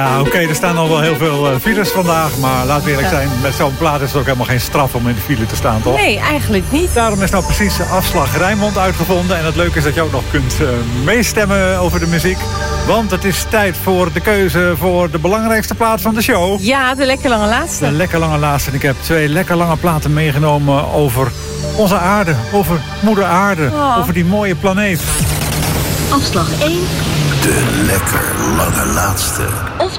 Ja, oké, er staan al wel heel veel files vandaag. Maar laten we eerlijk zijn, met zo'n plaat is het ook helemaal geen straf om in de file te staan, toch? Nee, eigenlijk niet. Daarom is nou precies de afslag Rijnmond uitgevonden. En het leuke is dat je ook nog kunt meestemmen over de muziek. Want het is tijd voor de keuze voor de belangrijkste plaat van de show. Ja, de lekker lange laatste. De lekker lange laatste. En ik heb 2 lekker lange platen meegenomen over onze aarde. Over moeder aarde. Over die mooie planeet. Afslag 1. De lekker lange laatste. Of